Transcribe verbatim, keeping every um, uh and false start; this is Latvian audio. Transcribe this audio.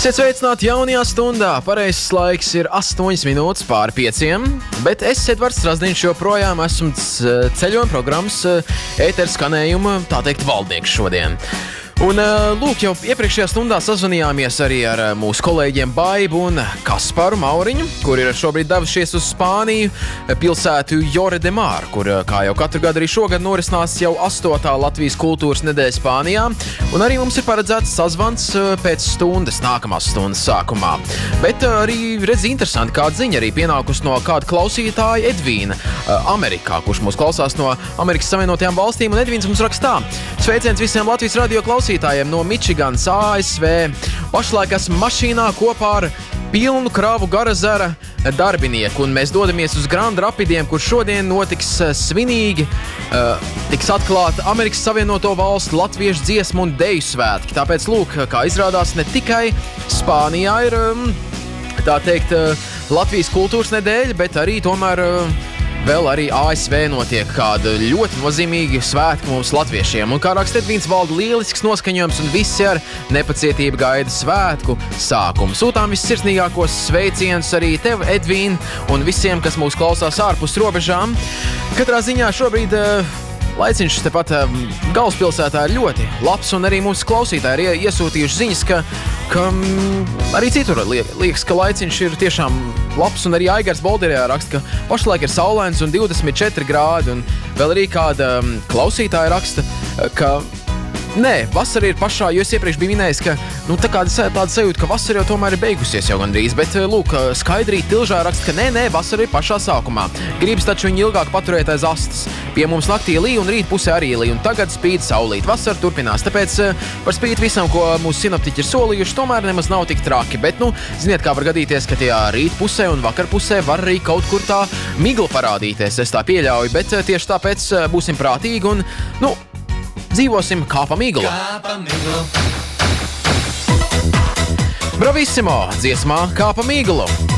Esiet sveicināti jaunajā stundā. Pareizs laiks ir astoņas minūtes pāri pieciem, bet es, Edvards Strazdīņš, joprojām esmu ceļojuma programmas ētera skanējuma, tā teikt, valdnieks šodien. Un, lūk, jau iepriekšējā stundā sazvanījāmies arī ar mūsu kolēģiem Baibu un Kasparu Mauriņu, kur ir šobrīd devušies uz Spāniju pilsētu Lloret de Mar, kur, kā jau katru gadu arī šogad norisinās jau astotā Latvijas kultūras nedēļa Spānijā. Un arī mums ir paredzēts sazvans pēc stundas, nākamās stundas sākumā. Bet arī, redz, interesanti, kāda ziņa arī pienākus no kāda klausītāja Edvīna Amerikā, kurš mūs klausās no Amerikas Savienotajām valstīm. Un Edvīns mums rakstā: sveiciens visiem Latvijas radio klausītājiem no Mičiganas, A S V. Pašlaik esmu mašīnā kopā ar pilnu kravu Garazera darbinieku, un mēs dodamies uz Grand Rapidiem, kur šodien notiks svinīgi, uh, tiks atklāta Amerikas Savienoto Valstu latviešu dziesmu un deju svētki. Tāpēc, lūk, kā izrādās, ne tikai Spānijā ir, um, tā teikt, uh, Latvijas kultūras nedēļa, bet arī tomēr uh, vēl arī A S V notiek kāda ļoti nozīmīga svētki mums latviešiem. Un kā raksta Edvīns, valda lielisks noskaņojums un visi ar nepacietību gaida svētku sākumu. Sūtām vissirsnīgākos sveicienus arī tev, Edvīn, un visiem, kas mūs klausās ārpus robežām. Katrā ziņā šobrīd uh, laiciņš tepat uh, galvaspilsētā ir ļoti labs, un arī mūsu klausītāji ir iesūtījuši ziņas, ka, ka um, arī citur liekas, ka laiciņš ir tiešām labs, un arī Aigars Bolderjā raksta, ka pašlaik ir saulains un divdesmit četri grādi, un vēl arī kāda um, klausītāja raksta, ka nē, vasara ir pašā, jo es iepriekš biju minējis, ka nu, tā kāda tāda sajūta, ka vasara jau tomēr ir beigusies jau gandrīz, bet, lūk, Skaidrīt Tilžā raksta, ka nē, nē, vasara ir pašā sākumā. Gribas taču viņu ilgāk paturēt aiz astes. Pie mums naktī lī un rīt pusē arī lī, un tagad spīd saulīt. Vasara turpinās, tāpēc par spīti visam, ko mūsu sinoptiķi ir solījuši, tomēr nemaz nav tik traki, bet, nu, ziniet, kā var gadīties, ka tajā rīt pusē un vakar pusē var arī kaut kur tā migla parādīties, es tā pieļauju, bet tieši tāpēc būsim prātīgi un, nu, dzīvosim kā pa miglu. Kā pa miglu. Bravissimo, dziesmā kā pa miglu.